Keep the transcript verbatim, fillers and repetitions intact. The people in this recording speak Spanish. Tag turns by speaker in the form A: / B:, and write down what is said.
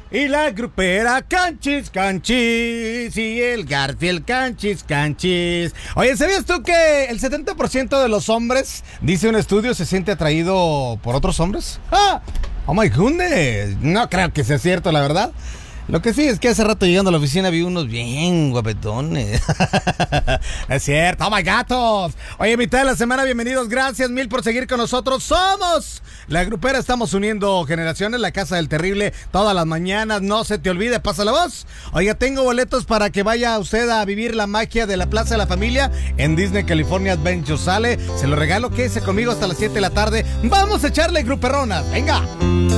A: Y la grupera canchis, canchis, y el Garfield canchis, canchis. Oye, ¿sabías tú que el setenta por ciento de los hombres, dice un estudio, se siente atraído por otros hombres? ¡Ah! ¡Oh my goodness! No creo que sea cierto, la verdad. Lo que sí es que hace rato llegando a la oficina vi unos bien guapetones. Es cierto, ¡oh my gatos! Oye, mitad de la semana, bienvenidos, gracias mil por seguir con nosotros. Somos la grupera, estamos uniendo generaciones, la Casa del Terrible, todas las mañanas, no se te olvide, pasa la voz. Oiga, tengo boletos para que vaya usted a vivir la magia de la Plaza de la Familia en Disney California Adventure. Sale, se lo regalo, quédese conmigo hasta las siete de la tarde. Vamos a echarle gruperronas, venga.